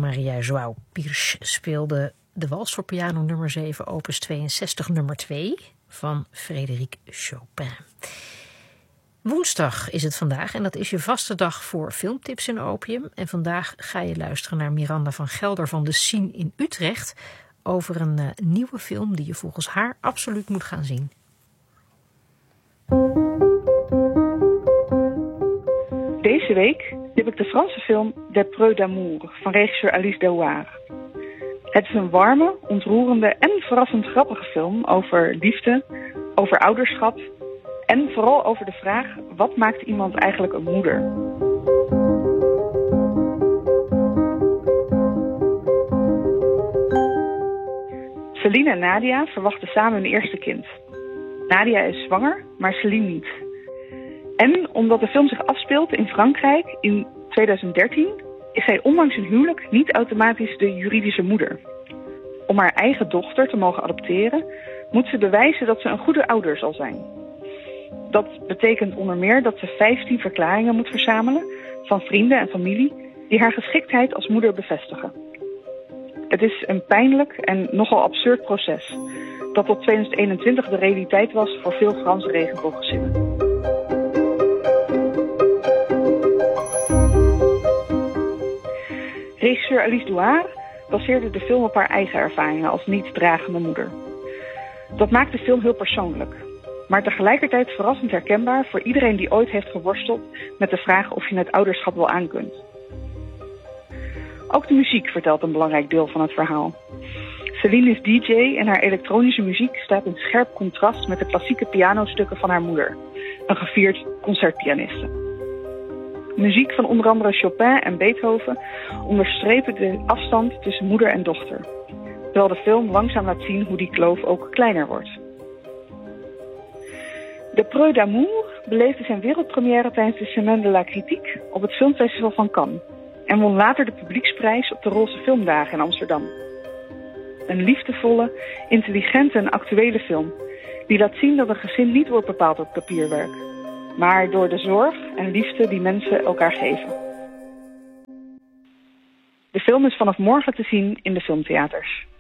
Maria João Pires speelde de wals voor piano nummer 7, opus 62, nummer 2 van Frédéric Chopin. Woensdag is het vandaag en dat is je vaste dag voor filmtips in Opium. En vandaag ga je luisteren naar Miranda van Gelder van de Scene in Utrecht over een nieuwe film die je volgens haar absoluut moet gaan zien. Deze week heb ik de Franse film Des Preux d'amour van regisseur Alice Delouard. Het is een warme, ontroerende en verrassend grappige film over liefde, over ouderschap en vooral over de vraag: wat maakt iemand eigenlijk een moeder? Céline en Nadia verwachten samen hun eerste kind. Nadia is zwanger, maar Céline niet. En omdat de film zich afspeelt in Frankrijk in 2013... is zij ondanks hun huwelijk niet automatisch de juridische moeder. Om haar eigen dochter te mogen adopteren, moet ze bewijzen dat ze een goede ouder zal zijn. Dat betekent onder meer dat ze 15 verklaringen moet verzamelen van vrienden en familie die haar geschiktheid als moeder bevestigen. Het is een pijnlijk en nogal absurd proces dat tot 2021 de realiteit was voor veel Franse regenbooggezinnen. Regisseur Alice Delouard baseerde de film op haar eigen ervaringen als niet-dragende moeder. Dat maakt de film heel persoonlijk, maar tegelijkertijd verrassend herkenbaar voor iedereen die ooit heeft geworsteld met de vraag of je het ouderschap wel aankunt. Ook de muziek vertelt een belangrijk deel van het verhaal. Céline is DJ en haar elektronische muziek staat in scherp contrast met de klassieke pianostukken van haar moeder, een gevierd concertpianiste. Muziek van onder andere Chopin en Beethoven onderstrepen de afstand tussen moeder en dochter, terwijl de film langzaam laat zien hoe die kloof ook kleiner wordt. Des Preux d'amour beleefde zijn wereldpremière tijdens de Semaine de la Critique op het filmfestival van Cannes en won later de publieksprijs op de Roze Filmdagen in Amsterdam. Een liefdevolle, intelligente en actuele film die laat zien dat een gezin niet wordt bepaald door papierwerk, maar door de zorg en liefde die mensen elkaar geven. De film is vanaf morgen te zien in de filmtheaters.